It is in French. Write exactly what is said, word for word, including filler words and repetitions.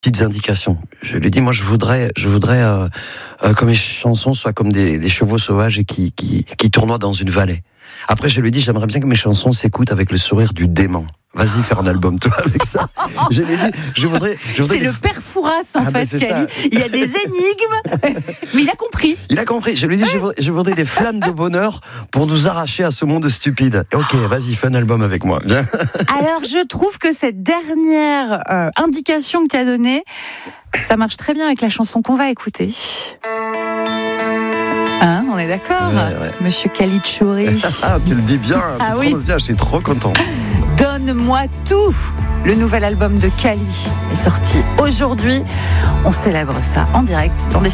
petites indications. Je lui dis, moi, je voudrais, je voudrais euh, euh, que mes chansons soient comme des, des chevaux sauvages et qui, qui, qui tournoient dans une vallée. Après, je lui dis, j'aimerais bien que mes chansons s'écoutent avec le sourire du dément. Vas-y, faire un album, toi, avec ça. Je lui ai dit, je voudrais... Je voudrais c'est des... le père Fouras, en ah, fait, qui a dit, il y a des énigmes, mais il a compris. Il a compris. Je lui ai dit, je voudrais, je voudrais des flammes de bonheur pour nous arracher à ce monde stupide. Ok, vas-y, fais un album avec moi. Viens. Alors, je trouve que cette dernière euh, indication que tu as donnée, ça marche très bien avec la chanson qu'on va écouter. Hein, on est d'accord, ouais, ouais. Monsieur Khalid Chouri. Ah, tu le dis bien, tu ah, prononces oui. bien, je suis trop content. Donne-moi tout. Le nouvel album de Kali est sorti aujourd'hui. On célèbre ça en direct dans des